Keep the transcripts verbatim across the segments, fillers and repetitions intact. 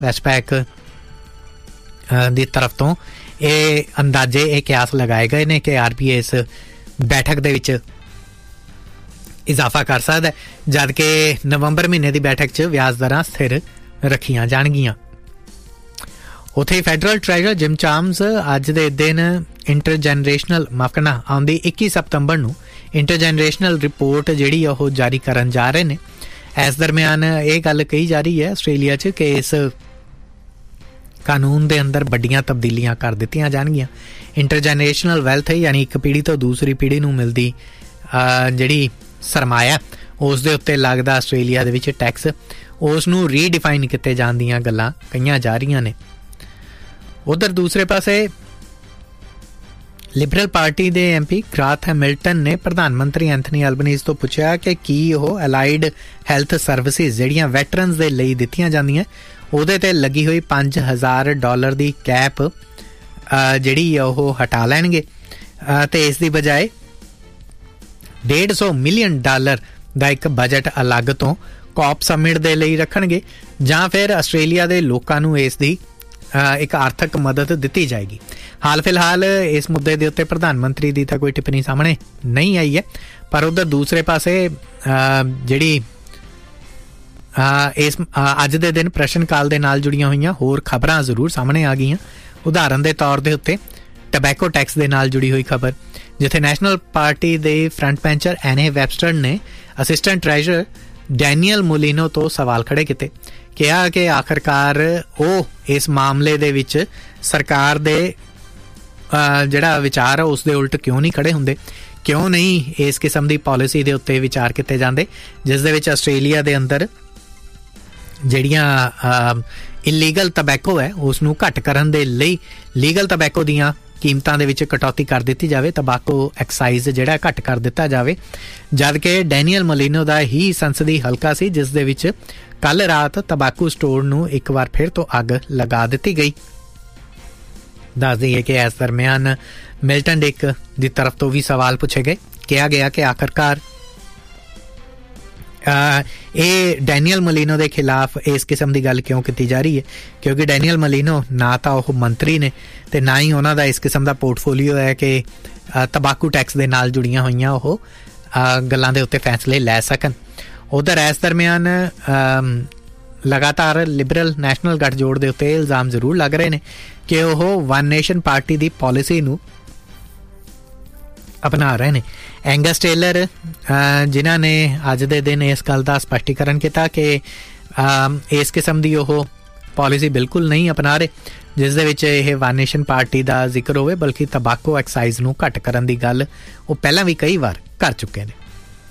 ਵੈਸਟਪੈਕ ਦੀ ਤਰਫ ਤੋਂ ਇਹ ਅੰਦਾਜ਼ੇ ਇਹ ਕਿਆਸ ਲਗਾਏ ਗਏ ਨੇ ਕਿ ਆਰ ਬੀ ਆਈ ਇਸ ਬੈਠਕ ਦੇ ਵਿੱਚ ਇਜ਼ਾਫਾ ਕਰ ਸਕਦਾ, ਜਦ ਕਿ ਨਵੰਬਰ ਮਹੀਨੇ ਦੀ ਬੈਠਕ 'ਚ ਵਿਆਜ ਦਰਾਂ ਸਥਿਰ ਰੱਖੀਆਂ ਜਾਣਗੀਆਂ। ਉੱਥੇ ਹੀ ਫੈਡਰਲ ਟ੍ਰੈਜਰਰ ਜਿਮ ਚਾਮਸ ਅੱਜ ਦੇ ਦਿਨ ਇੰਟਰਜਨਰੇਸ਼ਨਲ ਮਾਫ ਕਰਨਾ ਆਉਂਦੀ ਇੱਕੀ ਸਤੰਬਰ ਨੂੰ ਇੰਟਰਜਨਰੇਸ਼ਨਲ ਰਿਪੋਰਟ ਜਿਹੜੀ ਉਹ ਜਾਰੀ ਕਰਨ ਜਾ ਰਹੇ ਨੇ। ਇਸ ਦਰਮਿਆਨ ਇਹ ਗੱਲ ਕਹੀ ਜਾ ਰਹੀ ਹੈ ਆਸਟ੍ਰੇਲੀਆ 'ਚ ਕਿ ਇਸ ਕਾਨੂੰਨ ਦੇ ਅੰਦਰ ਵੱਡੀਆਂ ਤਬਦੀਲੀਆਂ ਕਰ ਦਿੱਤੀਆਂ ਜਾਣਗੀਆਂ। ਇੰਟਰਜਨਰੇਸ਼ਨਲ ਵੈਲਥ ਯਾਨੀ ਇੱਕ ਪੀੜ੍ਹੀ ਤੋਂ ਦੂਸਰੀ ਪੀੜ੍ਹੀ ਨੂੰ ਮਿਲਦੀ ਜਿਹੜੀ ਸਰਮਾਇਆ ਉਸ ਦੇ ਉੱਤੇ ਲੱਗਦਾ ਆਸਟ੍ਰੇਲੀਆ ਦੇ ਵਿੱਚ ਟੈਕਸ, ਉਸ ਨੂੰ ਰੀਡਿਫਾਈਨ ਕੀਤੇ ਜਾਣ ਦੀਆਂ ਗੱਲਾਂ ਕਹੀਆਂ ਜਾ ਰਹੀਆਂ ਨੇ। ਉਧਰ ਦੂਸਰੇ ਪਾਸੇ ਲਿਬਰਲ ਪਾਰਟੀ ਦੇ ਐਮ ਪੀ ਗ੍ਰਾਥ ਹੈਮਿਲਟਨ ਨੇ ਪ੍ਰਧਾਨ ਮੰਤਰੀ ਐਂਥਨੀ ਐਲਬਨੀਜ਼ ਤੋਂ ਪੁੱਛਿਆ ਕਿ ਕੀ ਉਹ ਅਲਾਈਡ ਹੈਲਥ ਸਰਵਿਸਿਜ਼ ਜਿਹੜੀਆਂ ਵੈਟਰਨਸ ਦੇ ਲਈ ਦਿੱਤੀਆਂ ਜਾਂਦੀਆਂ ਉਹਦੇ 'ਤੇ ਲੱਗੀ ਹੋਈ ਪੰਜ ਹਜ਼ਾਰ ਡਾਲਰ ਦੀ ਕੈਪ ਜਿਹੜੀ ਉਹ ਹਟਾ ਲੈਣਗੇ ਅਤੇ ਇਸ ਦੀ ਬਜਾਏ ਡੇਢ ਸੌ ਮਿਲੀਅਨ ਡਾਲਰ ਦਾ ਇੱਕ ਬਜਟ ਅਲੱਗ ਤੋਂ ਕੌਪ ਸਮਿਟ ਦੇ ਲਈ ਰੱਖਣਗੇ, ਜਾਂ ਫਿਰ ਆਸਟ੍ਰੇਲੀਆ ਦੇ ਲੋਕਾਂ ਨੂੰ ਇਸ ਦੀ ਇੱਕ ਆਰਥਿਕ ਮਦਦ ਦਿੱਤੀ ਜਾਏਗੀ। ਹਾਲ ਫਿਲਹਾਲ ਇਸ ਮੁੱਦੇ ਦੇ ਉੱਤੇ ਪ੍ਰਧਾਨ ਮੰਤਰੀ ਦੀ ਤਾਂ ਕੋਈ ਟਿੱਪਣੀ ਸਾਹਮਣੇ ਨਹੀਂ ਆਈ ਹੈ, ਪਰ ਉੱਧਰ ਦੂਸਰੇ ਪਾਸੇ ਜਿਹੜੀ ਇਸ ਅੱਜ ਦੇ ਦਿਨ ਪ੍ਰਸ਼ਨ ਕਾਲ ਦੇ ਨਾਲ ਜੁੜੀਆਂ ਹੋਈਆਂ ਹੋਰ ਖਬਰਾਂ ਜ਼ਰੂਰ ਸਾਹਮਣੇ ਆ ਗਈਆਂ। ਉਦਾਹਰਨ ਦੇ ਤੌਰ ਦੇ ਉੱਤੇ ਟਬੈਕੋ ਟੈਕਸ ਦੇ ਨਾਲ ਜੁੜੀ ਹੋਈ ਖਬਰ, ਜਿੱਥੇ ਨੈਸ਼ਨਲ ਪਾਰਟੀ ਦੇ ਫਰੰਟ ਬੈਂਚਰ ਐਨੇ ਵੈਬਸਟਰ ਨੇ ਅਸਿਸਟੈਂਟ ਟ੍ਰੈਜਰਰ ਡੈਨੀਅਲ ਮੋਲੀਨੋ ਤੋਂ ਸਵਾਲ ਖੜੇ ਕੀਤੇ, ਕਿਹਾ ਕਿ ਆਖਰਕਾਰ ਉਹ ਇਸ ਮਾਮਲੇ ਦੇ ਵਿੱਚ ਸਰਕਾਰ ਦੇ ਜਿਹੜਾ ਵਿਚਾਰ ਹੈ ਉਸ ਦੇ ਉਲਟ ਕਿਉਂ ਨਹੀਂ ਖੜੇ ਹੁੰਦੇ, ਕਿਉਂ ਨਹੀਂ ਇਸ ਕਿਸਮ ਦੀ ਪਾਲਿਸੀ ਦੇ ਉੱਤੇ ਵਿਚਾਰ ਕੀਤੇ ਜਾਂਦੇ ਜਿਸ ਦੇ ਵਿੱਚ ਆਸਟ੍ਰੇਲੀਆ ਦੇ ਅੰਦਰ ਜਿਹੜੀਆਂ ਇਲੀਗਲ ਤਬੈਕੋ ਹੈ ਉਸ ਨੂੰ ਘੱਟ ਕਰਨ ਦੇ ਲਈ ਲੀਗਲ ਤਬੈਕੋ ਦੀਆਂ ਕੀਮਤਾਂ ਦੇ ਵਿੱਚ ਕਟੌਤੀ ਕਰ ਦਿੱਤੀ ਜਾਵੇ, ਤੰਬਾਕੂ ਐਕਸਾਈਜ਼ ਜਿਹੜਾ ਘੱਟ ਕਰ ਦਿੱਤਾ ਜਾਵੇ। ਜਦ ਕਿ ਡੈਨੀਅਲ ਮੋਲੀਨੋ ਦਾ ਹੀ ਸੰਸਦੀ ਹਲਕਾ ਸੀ ਜਿਸ ਦੇ ਵਿੱਚ ਕੱਲ੍ਹ ਰਾਤ ਤੰਬਾਕੂ ਸਟੋਰ ਨੂੰ ਇੱਕ ਵਾਰ ਫਿਰ ਤੋਂ ਅੱਗ ਲਗਾ ਦਿੱਤੀ ਗਈ। ਦੱਸ ਦਈਏ ਕਿ ਇਸ ਦਰਮਿਆਨ ਮਿਲਟਨ ਡਿਕ ਦੀ ਤਰਫ ਤੋਂ ਵੀ ਸਵਾਲ ਪੁੱਛੇ ਗਏ, ਕਿਹਾ ਗਿਆ ਕਿ ਆਖਰਕਾਰ ਇਹ ਡੈਨੀਅਲ ਮੋਲੀਨੋ ਦੇ ਖਿਲਾਫ ਇਸ ਕਿਸਮ ਦੀ ਗੱਲ ਕਿਉਂ ਕੀਤੀ ਜਾ ਰਹੀ ਹੈ, ਕਿਉਂਕਿ ਡੈਨੀਅਲ ਮੋਲੀਨੋ ਨਾ ਤਾਂ ਉਹ ਮੰਤਰੀ ਨੇ ਅਤੇ ਨਾ ਹੀ ਉਹਨਾਂ ਦਾ ਇਸ ਕਿਸਮ ਦਾ ਪੋਰਟਫੋਲੀਓ ਹੈ ਕਿ ਤੰਬਾਕੂ ਟੈਕਸ ਦੇ ਨਾਲ ਜੁੜੀਆਂ ਹੋਈਆਂ ਉਹ ਗੱਲਾਂ ਦੇ ਉੱਤੇ ਫੈਸਲੇ ਲੈ ਸਕਣ। ਉਧਰ ਇਸ ਦਰਮਿਆਨ ਲਗਾਤਾਰ ਲਿਬਰਲ ਨੈਸ਼ਨਲ ਗੱਠਜੋੜ ਦੇ ਉੱਤੇ ਇਲਜ਼ਾਮ ਜ਼ਰੂਰ ਲੱਗ ਰਹੇ ਨੇ ਕਿ ਉਹ ਵਨ ਨੇਸ਼ਨ ਪਾਰਟੀ ਦੀ ਪਾਲਿਸੀ ਨੂੰ ਅਪਣਾ ਰਹੇ ਨੇ। ਐਂਗਸ ਟੇਲਰ ਜਿਨ੍ਹਾਂ ਨੇ ਅੱਜ ਦੇ ਦਿਨ ਇਸ ਗੱਲ ਦਾ ਸਪਸ਼ਟੀਕਰਨ ਕੀਤਾ ਕਿ ਇਸ ਕਿਸਮ ਦੀ ਉਹ ਪਾਲਿਸੀ ਬਿਲਕੁਲ ਨਹੀਂ ਅਪਣਾ ਰਹੇ ਜਿਸ ਦੇ ਵਿੱਚ ਇਹ ਵਨ ਨੇਸ਼ਨ ਪਾਰਟੀ ਦਾ ਜ਼ਿਕਰ ਹੋਵੇ, ਬਲਕਿ ਤੰਬਾਕੂ ਐਕਸਾਈਜ਼ ਨੂੰ ਘੱਟ ਕਰਨ ਦੀ ਗੱਲ ਉਹ ਪਹਿਲਾਂ ਵੀ ਕਈ ਵਾਰ ਕਰ ਚੁੱਕੇ ਨੇ।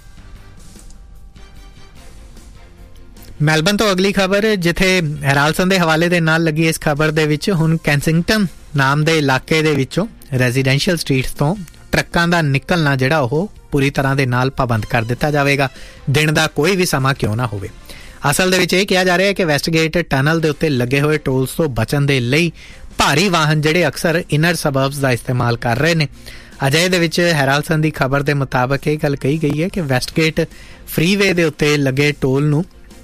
ਮੈਲਬਨ ਤੋਂ ਅਗਲੀ ਖਬਰ, ਜਿੱਥੇ ਹੈਰਾਲਸਨ ਦੇ ਹਵਾਲੇ ਦੇ ਨਾਲ ਲੱਗੀ ਇਸ ਖਬਰ ਦੇ ਵਿੱਚ ਹੁਣ ਕੈਂਸਿੰਗਟਨ ਨਾਮ ਦੇ ਇਲਾਕੇ ਦੇ ਵਿੱਚੋਂ ਰੈਜ਼ੀਡੈਂਸ਼ੀਅਲ ਸਟਰੀਟਸ ਤੋਂ ਟਰੱਕਾਂ ਦਾ ਨਿਕਲਣਾ ਜਿਹੜਾ ਉਹ ਪੂਰੀ ਤਰ੍ਹਾਂ ਦੇ ਨਾਲ ਪਾਬੰਦ ਕਰ ਦਿੱਤਾ ਜਾਵੇਗਾ, ਦਿਨ ਦਾ ਕੋਈ ਵੀ ਸਮਾਂ ਕਿਉਂ ਨਾ ਹੋਵੇ। ਅਸਲ ਦੇ ਵਿੱਚ ਇਹ ਕਿਹਾ ਜਾ ਰਿਹਾ ਹੈ ਕਿ ਵੈਸਟਗੇਟ ਟਨਲ ਦੇ ਉੱਤੇ ਲੱਗੇ ਹੋਏ ਟੋਲਸ ਤੋਂ ਬਚਣ ਦੇ ਲਈ ਭਾਰੀ ਵਾਹਨ ਜਿਹੜੇ ਅਕਸਰ ਇਨਰ ਸਬਰਬਸ ਦਾ ਇਸਤੇਮਾਲ ਕਰ ਰਹੇ ਨੇ। ਅਜੇ ਦੇ ਵਿੱਚ ਹੈਰਾਲਸਨ ਦੀ ਖਬਰ ਦੇ ਮੁਤਾਬਕ ਇਹ ਗੱਲ ਕਹੀ ਗਈ ਹੈ ਕਿ ਵੈਸਟਗੇਟ ਫਰੀਵੇ ਦੇ ਉੱਤੇ ਲੱਗੇ ਟੋਲ ਨੂੰ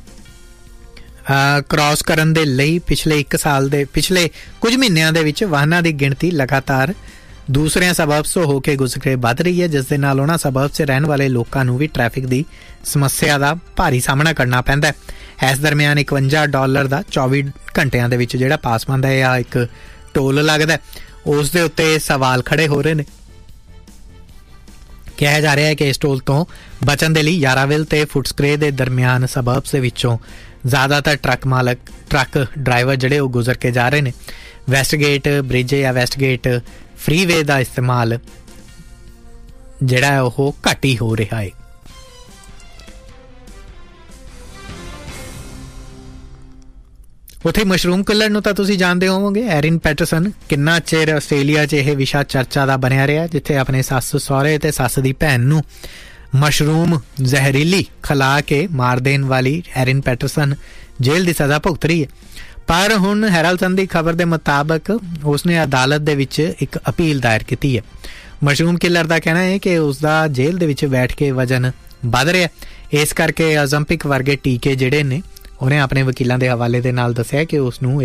ਕ੍ਰਾਸ ਕਰਨ ਦੇ ਲਈ ਪਿਛਲੇ ਇੱਕ ਸਾਲ ਦੇ ਪਿਛਲੇ ਕੁਝ ਮਹੀਨਿਆਂ ਦੇ ਵਿੱਚ ਵਾਹਨਾਂ ਦੀ ਗਿਣਤੀ ਲਗਾਤਾਰ ਦੂਸਰਿਆਂ ਸਬਬਸ ਤੋਂ ਹੋ ਕੇ ਗੁਜ਼ਰੇ ਵੱਧ ਰਹੀ ਹੈ, ਜਿਸ ਦੇ ਨਾਲ ਉਹਨਾਂ ਸਬਬ 'ਚ ਰਹਿਣ ਵਾਲੇ ਲੋਕਾਂ ਨੂੰ ਵੀ ਟ੍ਰੈਫਿਕ ਦੀ ਸਮੱਸਿਆ ਦਾ ਭਾਰੀ ਸਾਹਮਣਾ ਕਰਨਾ ਪੈਂਦਾ ਹੈ। ਇਸ ਦਰਮਿਆਨ ਇਕਵੰਜਾ ਡਾਲਰ ਦਾ ਚੌਵੀ ਘੰਟਿਆਂ ਦੇ ਵਿੱਚ ਜਿਹੜਾ ਪਾਸ ਬਣਦਾ ਹੈ ਜਾਂ ਇੱਕ ਟੋਲ ਲੱਗਦਾ, ਉਸ ਦੇ ਉੱਤੇ ਸਵਾਲ ਖੜੇ ਹੋ ਰਹੇ ਨੇ। ਕਿਹਾ ਜਾ ਰਿਹਾ ਹੈ ਕਿ ਇਸ ਟੋਲ ਤੋਂ ਬਚਣ ਦੇ ਲਈ ਯਾਰਾਵਿਲ ਤੇ ਫੁਟਸਕਰੇ ਦੇ ਦਰਮਿਆਨ ਸਬਬਸ ਦੇ ਵਿੱਚੋਂ ਜ਼ਿਆਦਾਤਰ ਟਰੱਕ ਮਾਲਕ ਟਰੱਕ ਡਰਾਈਵਰ ਜਿਹੜੇ ਉਹ ਗੁਜ਼ਰ ਕੇ ਜਾ ਰਹੇ ਨੇ। ਵੈਸਟਗੇਟ ਬ੍ਰਿਜ ਜਾਂ ਵੈਸਟਗੇਟ ਫਰੀਵੇ ਦਾ ਇਸਤੇਮਾਲ ਜਿਹੜਾ ਹੈ ਉਹ ਘੱਟ ਹੀ ਹੋ ਰਿਹਾ ਹੈ। ਉੱਥੇ ਮਸ਼ਰੂਮ ਕਿਲਰ ਨੂੰ ਤਾਂ ਤੁਸੀਂ ਜਾਣਦੇ ਹੋਵੋਗੇ, ਐਰਿਨ ਪੈਟਰਸਨ ਕਿੰਨਾ ਚਿਰ ਆਸਟ੍ਰੇਲੀਆ 'ਚ ਇਹ ਵਿਸ਼ਾ ਚਰਚਾ ਦਾ ਬਣਿਆ ਰਿਹਾ, ਜਿੱਥੇ ਆਪਣੇ ਸੱਸ ਸਹੁਰੇ ਤੇ ਸੱਸ ਦੀ ਭੈਣ ਨੂੰ ਮਸ਼ਰੂਮ ਜ਼ਹਿਰੀਲੀ ਖਿਲਾ ਕੇ ਮਾਰ ਦੇਣ ਵਾਲੀ ਐਰਿਨ ਪੈਟਰਸਨ ਜੇਲ੍ਹ ਦੀ ਸਜ਼ਾ ਭੁਗਤ ਰਹੀ ਹੈ। ਪਰ ਹੁਣ ਹੈਰਾਲਸਨ ਦੀ ਖਬਰ ਦੇ ਮੁਤਾਬਕ ਉਸਨੇ ਅਦਾਲਤ ਦੇ ਵਿੱਚ ਇੱਕ ਅਪੀਲ ਦਾਇਰ ਕੀਤੀ ਹੈ। ਮਸ਼ਰੂਮ ਕਿਲਰ ਦਾ ਕਹਿਣਾ ਹੈ ਕਿ ਉਸਦਾ ਜੇਲ੍ਹ ਦੇ ਵਿੱਚ ਬੈਠ ਕੇ ਵਜ਼ਨ ਵੱਧ ਰਿਹਾ, ਇਸ ਕਰਕੇ ਓਲੰਪਿਕ ਵਰਗੇ ਟੀਕੇ ਜਿਹੜੇ ਨੇ ਉਹਨੇ ਆਪਣੇ ਵਕੀਲਾਂ ਦੇ ਹਵਾਲੇ ਦੇ ਨਾਲ ਦੱਸਿਆ ਕਿ ਉਸ ਨੂੰ